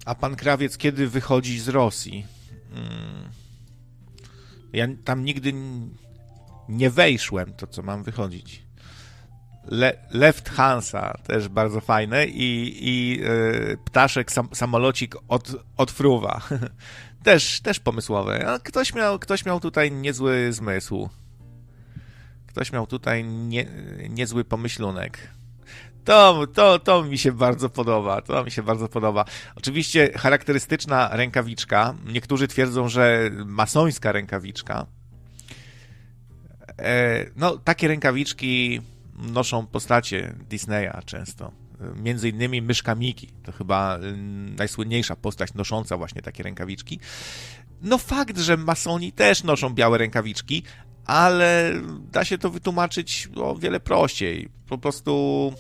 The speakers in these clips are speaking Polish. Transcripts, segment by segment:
A pan Krawiec kiedy wychodzi z Rosji? Ja tam nigdy nie wejszłem, to co mam wychodzić. Left Hansa, też bardzo fajne i ptaszek, samolocik od fruwa. też pomysłowe. A ktoś miał tutaj niezły zmysł. Ktoś miał tutaj niezły pomyślunek. To mi się bardzo podoba. To mi się bardzo podoba. Oczywiście charakterystyczna rękawiczka. Niektórzy twierdzą, że masońska rękawiczka. No, takie rękawiczki noszą postacie Disneya często. Między innymi myszka Miki. To chyba najsłynniejsza postać nosząca właśnie takie rękawiczki. No fakt, że masoni też noszą białe rękawiczki, ale da się to wytłumaczyć o wiele prościej. Po prostu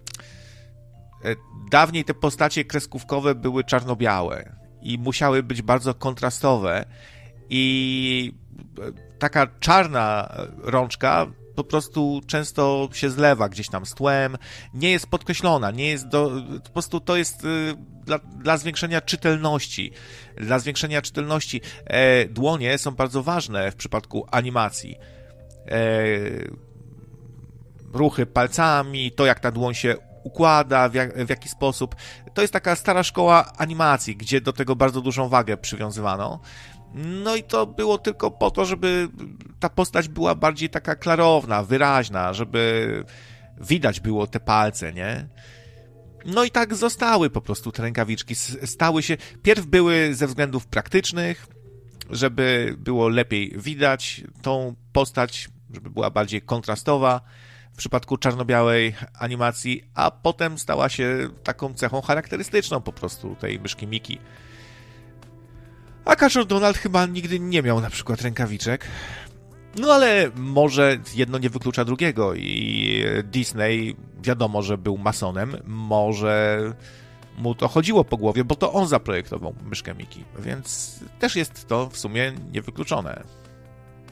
dawniej te postacie kreskówkowe były czarno-białe i musiały być bardzo kontrastowe i taka czarna rączka po prostu często się zlewa gdzieś tam z tłem, nie jest podkreślona, nie jest po prostu to jest dla zwiększenia czytelności. Dla zwiększenia czytelności dłonie są bardzo ważne w przypadku animacji. Ruchy palcami, to jak ta dłoń się układa, w jaki sposób. To jest taka stara szkoła animacji, gdzie do tego bardzo dużą wagę przywiązywano. No i to było tylko po to, żeby ta postać była bardziej taka klarowna, wyraźna, żeby widać było te palce, nie? No i tak zostały po prostu te rękawiczki. Stały się, pierw były ze względów praktycznych, żeby było lepiej widać tą postać, żeby była bardziej kontrastowa w przypadku czarno-białej animacji, a potem stała się taką cechą charakterystyczną po prostu tej myszki Miki. A Kaczor Donald chyba nigdy nie miał na przykład rękawiczek. No ale może jedno nie wyklucza drugiego i Disney wiadomo, że był masonem, może mu to chodziło po głowie, bo to on zaprojektował myszkę Miki, więc też jest to w sumie niewykluczone.